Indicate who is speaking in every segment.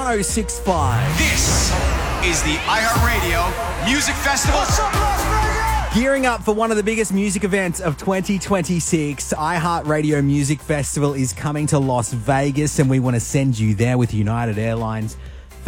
Speaker 1: 1065.
Speaker 2: This is the iHeartRadio Music Festival.
Speaker 1: Gearing up for one of the biggest music events of 2026, iHeartRadio Music Festival is coming to Las Vegas, and we want to send you there with United Airlines.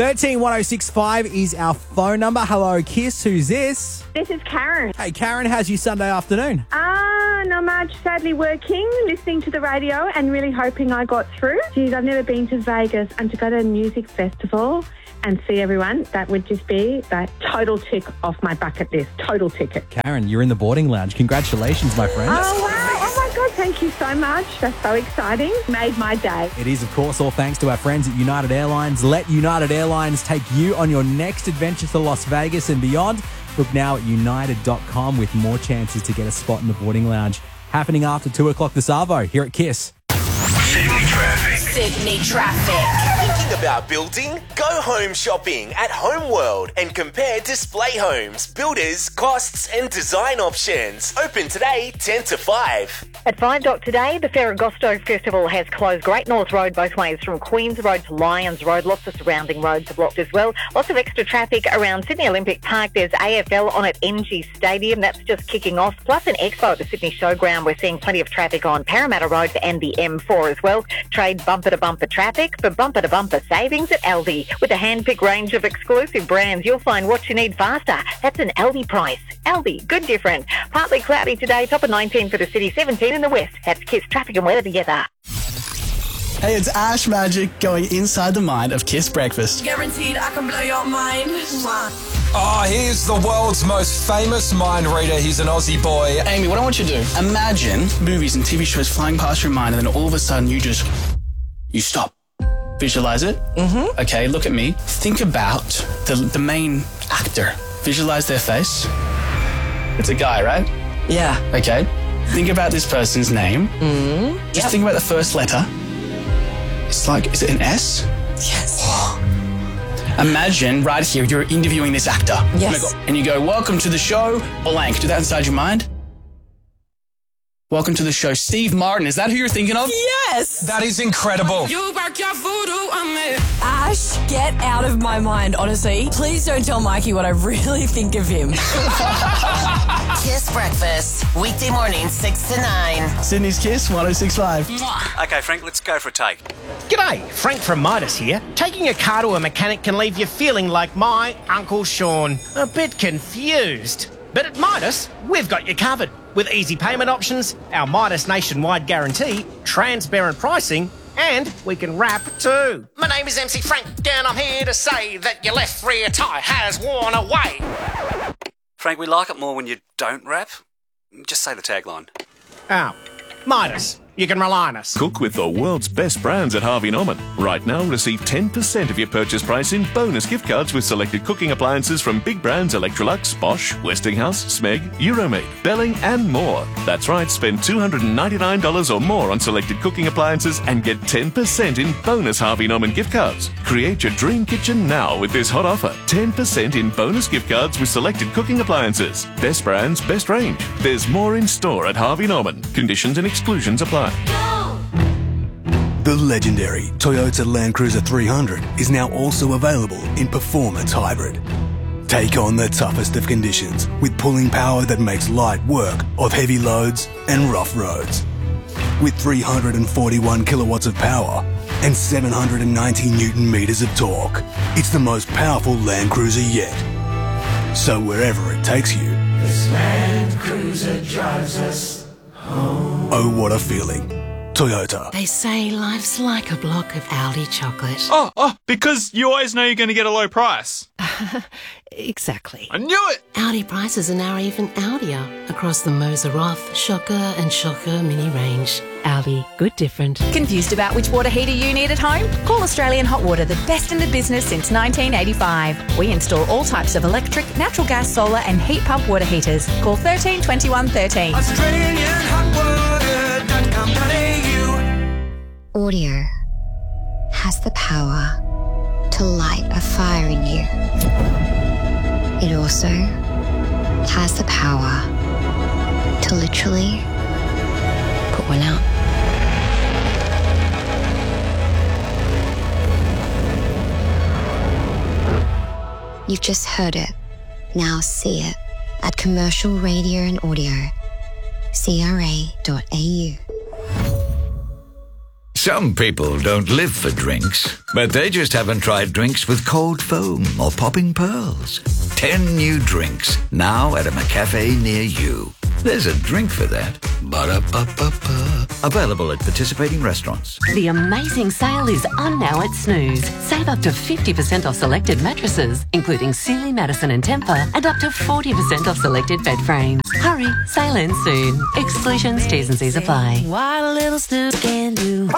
Speaker 1: 131065 is our phone number. Hello, Kiss. Who's this?
Speaker 3: This is Karen.
Speaker 1: Hey, Karen, how's your Sunday afternoon?
Speaker 3: Not much. Sadly working, listening to the radio and really hoping I got through. Geez, I've never been to Vegas, and to go to a music festival and see everyone, that would just be that total tick off my bucket list. Total ticket.
Speaker 1: Karen, you're in the boarding lounge. Congratulations, my friend.
Speaker 3: Oh, wow. Oh, my God. Thank you so much. That's so exciting. Made my day.
Speaker 1: It is, of course, all thanks to our friends at United Airlines. Let United Airlines take you on your next adventure to Las Vegas and beyond. Book now at united.com with more chances to get a spot in the boarding lounge. Happening after 2 o'clock this Arvo here at Kiss.
Speaker 4: Sydney traffic.
Speaker 5: Sydney traffic.
Speaker 6: Thinking about building? Go home shopping at Homeworld and compare display homes, builders, costs and design options. Open today 10 to 5.
Speaker 7: At 5 today, the Ferragosto Festival has closed Great North Road both ways from Queens Road to Lyons Road. Lots of surrounding roads are blocked as well. Lots of extra traffic around Sydney Olympic Park. There's AFL on at NG Stadium. That's just kicking off. Plus an expo at the Sydney Showground. We're seeing plenty of traffic on Parramatta Road and the M4 as well. Trade bumper-to-bumper traffic for bumper-to-bumper savings at Aldi. With a hand-picked range of exclusive brands, you'll find what you need faster. That's an Aldi price. Aldi, good different. Partly cloudy today, top of 19 for the city, 17 in the west. That's Kiss traffic and weather together.
Speaker 8: Hey, it's Ash Magic going inside the mind of Kiss Breakfast.
Speaker 5: Guaranteed I can blow your mind.
Speaker 9: Oh, here's the world's most famous mind reader. He's an Aussie boy.
Speaker 8: Amy, what I want you to do, imagine movies and TV shows flying past your mind and then all of a sudden you stop. Visualize it. Mm-hmm. Okay, look at me. Think about the main actor. Visualize their face. It's a guy, right?
Speaker 5: Yeah.
Speaker 8: Okay. Think about this person's name. Mm-hmm. Just think about the first letter. It's like, is it an S?
Speaker 5: Yes.
Speaker 8: Imagine right here, you're interviewing this actor.
Speaker 5: Yes.
Speaker 8: And you go, welcome to the show, blank. Do that inside your mind. Welcome to the show, Steve Martin. Is that who you're thinking of?
Speaker 5: Yes.
Speaker 9: That is incredible.
Speaker 5: You work your voodoo on me. Ash, get out of my mind, honestly. Please don't tell Mikey what I really think of him.
Speaker 10: Kiss Breakfast, weekday morning 6 to 9.
Speaker 8: Sydney's Kiss 1065.
Speaker 11: Okay, Frank, let's go for a take.
Speaker 12: G'day, Frank from Midas here. Taking a car to a mechanic can leave you feeling like my Uncle Sean, a bit confused. But at Midas, we've got you covered. With easy payment options, our Midas nationwide guarantee, transparent pricing, and we can wrap too. My name is MC Frank, and I'm here to say that your left rear tyre has worn away.
Speaker 11: Frank, we like it more when you don't rap. Just say the tagline.
Speaker 12: Oh, Midas. You can rely on us.
Speaker 13: Cook with the world's best brands at Harvey Norman. Right now, receive 10% of your purchase price in bonus gift cards with selected cooking appliances from big brands Electrolux, Bosch, Westinghouse, Smeg, Euromade, Belling and more. That's right, spend $299 or more on selected cooking appliances and get 10% in bonus Harvey Norman gift cards. Create your dream kitchen now with this hot offer. 10% in bonus gift cards with selected cooking appliances. Best brands, best range. There's more in store at Harvey Norman. Conditions and exclusions apply.
Speaker 14: The legendary Toyota Land Cruiser 300 is now also available in Performance Hybrid. Take on the toughest of conditions with pulling power that makes light work of heavy loads and rough roads. With 341 kilowatts of power and 790 Newton meters of torque, it's the most powerful Land Cruiser yet. So wherever it takes you,
Speaker 15: this Land Cruiser drives us home.
Speaker 14: Oh, what a feeling. Toyota.
Speaker 16: They say life's like a block of Aldi chocolate.
Speaker 17: Oh, because you always know you're going to get a low price.
Speaker 16: Exactly.
Speaker 17: I knew it!
Speaker 16: Aldi prices are now even Aldier across the Moser Roth, Shocker and Shocker mini range. Aldi, good different.
Speaker 18: Confused about which water heater you need at home? Call Australian Hot Water, the best in the business since 1985. We install all types of electric, natural gas, solar and heat pump water heaters. Call 13 21 13.
Speaker 19: Audio has the power to light a fire in you. It also has the power to literally put one out. You've just heard it. Now see it at Commercial Radio and Audio. CRA.au.
Speaker 20: Some people don't live for drinks, but they just haven't tried drinks with cold foam or popping pearls. 10 new drinks, now at a McCafe near you. There's a drink for that. Ba-da-ba-ba-ba. Available at participating restaurants.
Speaker 16: The amazing sale is on now at Snooze. Save up to 50% off selected mattresses, including Sealy, Madison and Tempur, and up to 40% off selected bed frames. Hurry, sale ends soon. Exclusions, T's and C's apply.
Speaker 15: What a little Snooze can do.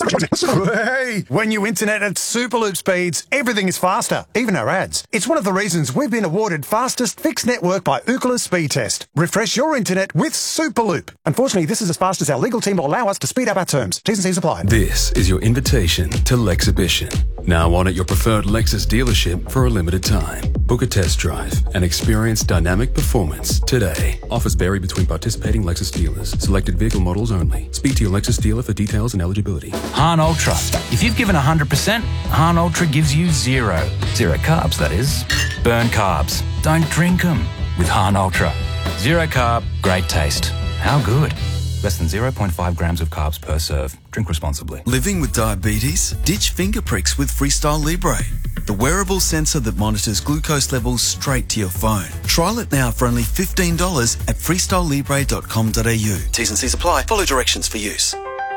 Speaker 21: Hey, when you internet at Superloop speeds, everything is faster, even our ads. It's one of the reasons we've been awarded fastest fixed network by Ookla Speed Test. Refresh your internet with Superloop. Unfortunately, this is as fast as our legal team will allow us to speed up our terms. T's and C's apply.
Speaker 22: This is your invitation to Lexhibition. Now on at your preferred Lexus dealership for a limited time. Book a test drive and experience dynamic performance today. Offers vary between participating Lexus dealers. Selected vehicle models only. Speak to your Lexus dealer for details and eligibility.
Speaker 23: Han Ultra. If you've given 100%, Han Ultra gives you 0. 0 carbs, that is. Burn carbs. Don't drink them with Han Ultra. 0 carb, great taste. How good? Less than 0.5 grams of carbs per serve. Drink responsibly.
Speaker 24: Living with diabetes? Ditch finger pricks with Freestyle Libre, the wearable sensor that monitors glucose levels straight to your phone. Trial it now for only $15 at freestylelibre.com.au. T's and C's apply. Follow directions for use.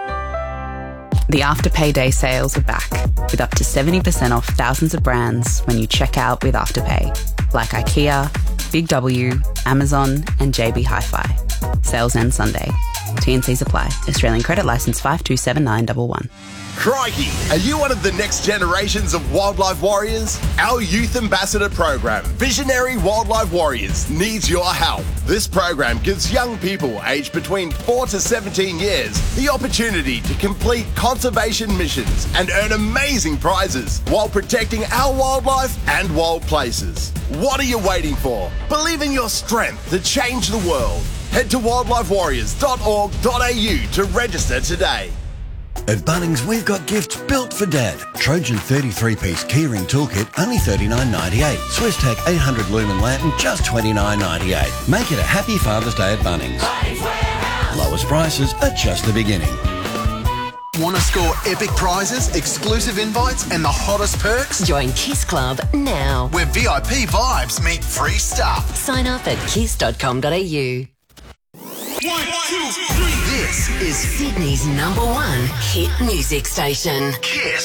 Speaker 25: The Afterpay Day sales are back, with up to 70% off thousands of brands when you check out with Afterpay, like IKEA, Big W, Amazon and JB Hi-Fi. Sales end Sunday. T&Cs apply. Australian credit licence 527911.
Speaker 26: Crikey! Are you one of the next generations of wildlife warriors? Our Youth Ambassador program, Visionary Wildlife Warriors, needs your help. This program gives young people aged between 4 to 17 years the opportunity to complete conservation missions and earn amazing prizes while protecting our wildlife and wild places. What are you waiting for? Believe in your strength to change the world. Head to wildlifewarriors.org.au to register today.
Speaker 27: At Bunnings, we've got gifts built for Dad. Trojan 33-piece keyring toolkit, only $39.98. SwissTech 800 lumen lantern, just $29.98. Make it a happy Father's Day at Bunnings. Lowest prices are just the beginning.
Speaker 2: Want to score epic prizes, exclusive invites, and the hottest perks?
Speaker 16: Join Kiss Club now.
Speaker 2: Where VIP vibes meet free stuff.
Speaker 16: Sign up at kiss.com.au.
Speaker 2: 1, 2, 3. This is
Speaker 16: Sydney's #1 hit music station.
Speaker 2: Kiss.